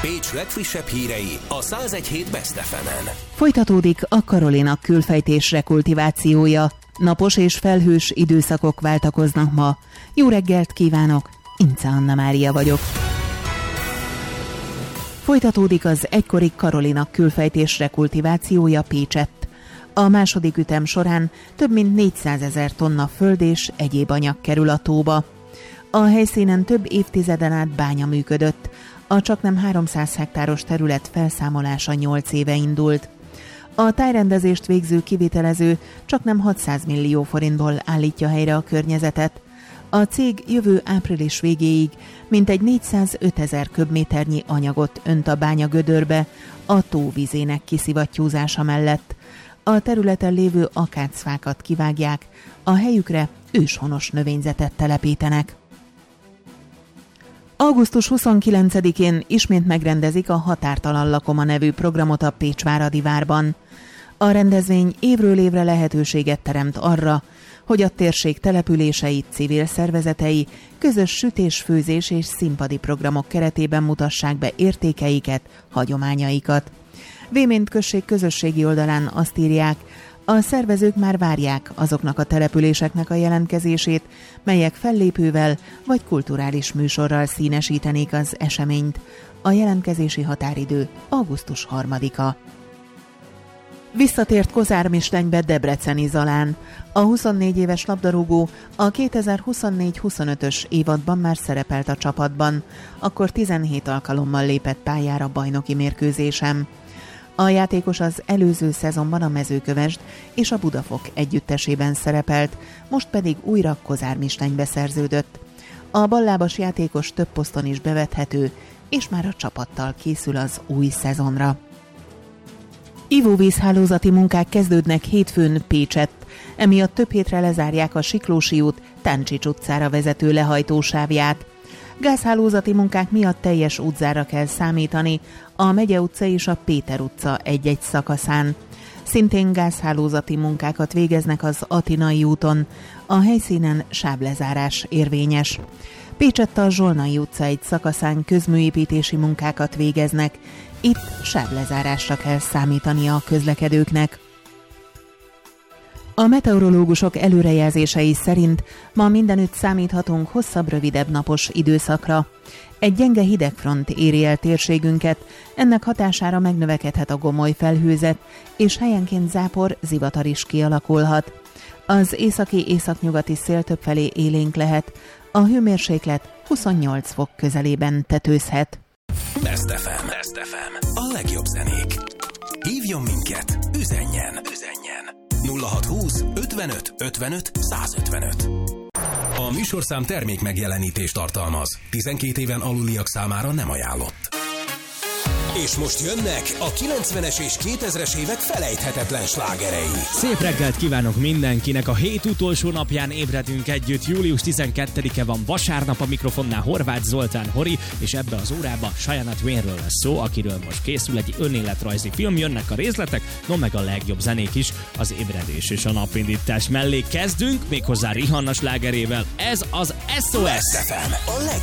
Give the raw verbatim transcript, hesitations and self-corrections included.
Pécs legfrissebb hírei a száz egy hét Best ef emen. Folytatódik a Karolinak külfejtés rekultivációja. Napos és felhős időszakok váltakoznak ma. Jó reggelt kívánok, Ince Anna Mária vagyok. Folytatódik az egykori Karolinak külfejtés rekultivációja Pécsett. A második ütem során több mint négyszázezer tonna föld és egyéb anyag kerül a tóba. A helyszínen több évtizeden át bánya működött. A csaknem háromszáz hektáros terület felszámolása nyolc éve indult. A tájrendezést végző kivitelező csaknem hatszáz millió forintból állítja helyre a környezetet. A cég jövő április végéig mintegy négyszázötezer köbméternyi anyagot önt a bánya gödörbe a tó vizének kiszivattyúzása mellett. A területen lévő akácfákat kivágják, a helyükre őshonos növényzetet telepítenek. augusztus huszonkilencedikén ismét megrendezik a Határtalan Lakoma nevű programot a Pécsváradi várban. A rendezvény évről évre lehetőséget teremt arra, hogy a térség települései, civil szervezetei közös sütés, főzés és színpadi programok keretében mutassák be értékeiket, hagyományaikat. Véményt község közösségi oldalán azt írják, a szervezők már várják azoknak a településeknek a jelentkezését, melyek fellépővel vagy kulturális műsorral színesítenék az eseményt. A jelentkezési határidő augusztus harmadika. Visszatért Kozár Mistenybe Debreceni Zalán. A huszonnégy éves labdarúgó a kétezer-huszonnégy huszonötös évadban már szerepelt a csapatban, akkor tizenhét alkalommal lépett pályára bajnoki mérkőzésen. A játékos az előző szezonban a Mezőkövesd és a Budafok együttesében szerepelt, most pedig újra Kozár Mistenybe szerződött. A ballábas játékos több poszton is bevethető, és már a csapattal készül az új szezonra. Ivóvízhálózati munkák kezdődnek hétfőn Pécsett, emiatt több hétre lezárják a Siklósi út Táncsics utcára vezető lehajtósávját. Gázhálózati munkák miatt teljes útzára kell számítani a Megye utca és a Péter utca egy-egy szakaszán. Szintén gázhálózati munkákat végeznek az Atinai úton, a helyszínen sávlezárás érvényes. Pécsett a Zsolnai utca egy szakaszán közműépítési munkákat végeznek, itt sávlezárásra kell számítani a közlekedőknek. A meteorológusok előrejelzései szerint ma mindenütt számíthatunk hosszabb, rövidebb napos időszakra. Egy gyenge hidegfront éri el térségünket, ennek hatására megnövekedhet a gomoly felhőzet, és helyenként zápor, zivatar is kialakulhat. Az északi-északnyugati szél többfelé élénk lehet, a hőmérséklet huszonnyolc fok közelében tetőzhet. Best ef em. Best ef em. A legjobb zenék. Hívjon minket, üzenjen, üzenjen. nulla hatszázhúsz ötvenöt ötvenöt százötvenöt. A műsorszám termék megjelenítést tartalmaz. tizenkét éven aluliak számára nem ajánlott. És most jönnek a kilencvenes és kétezres évek felejthetetlen slágerei. Szép reggelt kívánok mindenkinek! A hét utolsó napján ébredünk együtt. július tizenkettedike van, vasárnap, a mikrofonnál Horváth Zoltán Hori, és ebbe az órába Cheyenne Twainről lesz szó, akiről most készül egy önéletrajzi film, jönnek a részletek, no meg a legjobb zenék is az ébredés és a napindítás mellé. Kezdünk méghozzá Rihanna slágerével. Ez az es o es. Best ef em. A legjobb